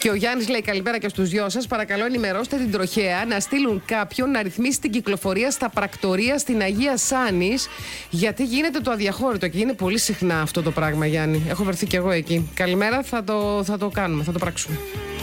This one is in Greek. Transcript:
Και ο Γιάννης λέει καλημέρα και στους δυο σας. Παρακαλώ, ενημερώστε την τροχέα να στείλουν κάποιον να ρυθμίσει την κυκλοφορία στα πρακτορία στην Αγία Σάνης. Γιατί γίνεται το αδιαχώρητο και είναι πολύ συχνά αυτό το πράγμα, Γιάννη. Έχω βρεθεί κι εγώ εκεί. Καλημέρα, θα το κάνουμε, θα το πράξουμε.